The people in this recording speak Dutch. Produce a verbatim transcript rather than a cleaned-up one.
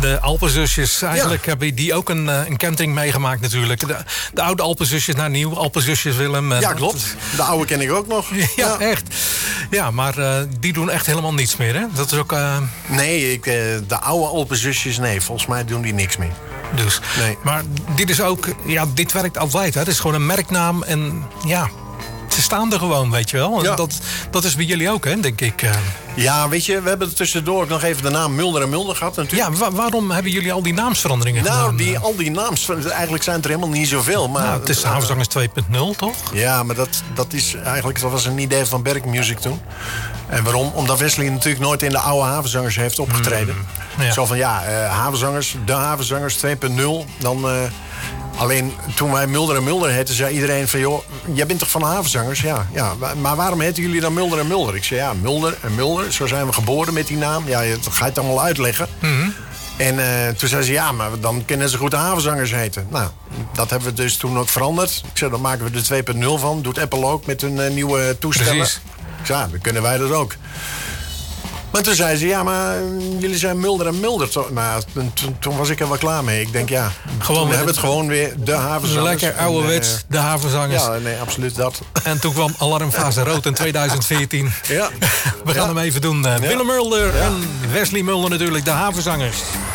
de Alpenzusjes. Eigenlijk ja. hebben die ook een, een kentering meegemaakt natuurlijk. De, de oude Alpenzusjes naar nieuw. Alpenzusjes Willem. Ja, klopt. De oude ken ik ook nog. Ja, ja. echt. Ja, maar uh, die doen echt helemaal niets meer, hè? Dat is ook... Uh... Nee, ik, uh, de oude Alpenzusjes, nee. Volgens mij doen die niks meer. Dus. Nee. Maar dit is ook... Ja, dit werkt altijd, hè? Het is gewoon een merknaam en ja... Ze staan er gewoon, weet je wel. Ja. Dat, dat is bij jullie ook, hè, denk ik. Ja, weet je, we hebben er tussendoor ook nog even de naam Mulder en Mulder gehad natuurlijk. Ja, wa- waarom hebben jullie al die naamsveranderingen nou, gedaan? Nou, al die naams, eigenlijk zijn het er helemaal niet zoveel. Maar, nou, het is Havenzangers twee punt nul, toch? Ja, maar dat, dat, is eigenlijk, dat was een idee van Berk Music toen. En waarom? Omdat Wesley natuurlijk nooit in de oude Havenzangers heeft opgetreden. Hmm, ja. Zo van, ja, uh, Havenzangers, de Havenzangers twee punt nul, dan... Uh, Alleen toen wij Mulder en Mulder heten, zei iedereen van... joh, jij bent toch van de Havenzangers? Ja, ja, maar waarom heten jullie dan Mulder en Mulder? Ik zei, ja, Mulder en Mulder, zo zijn we geboren met die naam. Ja, dat ga je het allemaal uitleggen. Mm-hmm. En uh, toen zei ze, ja, maar dan kunnen ze goed de Havenzangers heten. Nou, dat hebben we dus toen ook veranderd. Ik zei, dan maken we er twee punt nul van. Doet Apple ook met hun uh, nieuwe toestellen. Precies. Ik zei, ja, dan kunnen wij dat ook. Maar toen zei ze, ja, maar jullie zijn Mulder en Mulder. Maar toen, toen was ik er wel klaar mee. Ik denk, ja, gewoon we hebben het gewoon weer de Havenzangers. Lekker ouderwets, uh, de Havenzangers. Ja, nee, absoluut dat. En toen kwam Alarmfase Rood in tweeduizend veertien. Ja. We gaan ja. hem even doen. Uh, ja. Willem Mulder ja. en Wesley Mulder natuurlijk, de Havenzangers.